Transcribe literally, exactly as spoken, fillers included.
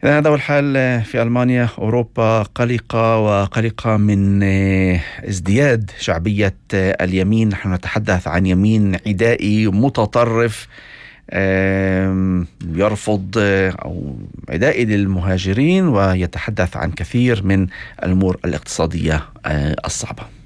هذا هو الحال في ألمانيا. أوروبا قلقة وقلقة من ازدياد شعبية اليمين. نحن نتحدث عن يمين عدائي متطرف يرفض أو عدائي للمهاجرين، ويتحدث عن كثير من الأمور الاقتصادية الصعبة.